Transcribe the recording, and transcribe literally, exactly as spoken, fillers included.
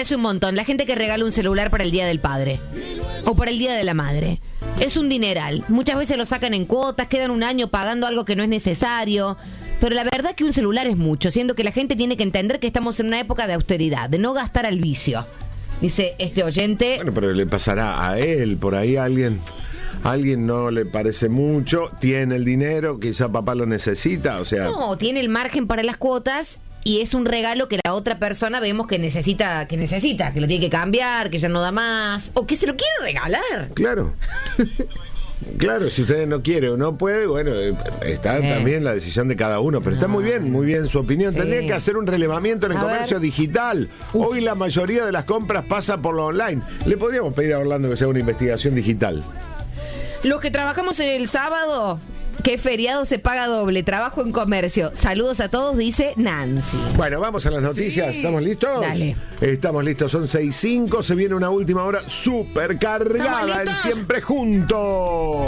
parece un montón. La gente que regala un celular para el Día del Padre o para el Día de la Madre. Es un dineral. Muchas veces lo sacan en cuotas, quedan un año pagando algo que no es necesario. Pero la verdad que un celular es mucho, siendo que la gente tiene que entender que estamos en una época de austeridad, de no gastar al vicio. Dice este oyente... Bueno, pero le pasará a él, por ahí a alguien... A alguien no le parece mucho, tiene el dinero, quizá papá lo necesita, o sea... No, tiene el margen para las cuotas y es un regalo que la otra persona vemos que necesita, que necesita, que lo tiene que cambiar, que ya no da más, o que se lo quiere regalar. Claro. Claro, si usted no quiere o no puede, bueno, está eh. también la decisión de cada uno, pero no. Está muy bien, muy bien su opinión. Sí. Tendría que hacer un relevamiento en el A comercio ver. digital. Uf. Hoy la mayoría de las compras pasa por lo online. Le podríamos pedir a Orlando que sea una investigación digital. Los que trabajamos en el sábado, que feriado se paga doble, trabajo en comercio. Saludos a todos, dice Nancy. Bueno, vamos a las noticias. Sí. ¿Estamos listos? Dale. Estamos listos, son seis cinco, se viene una última hora súper cargada en Siempre Juntos.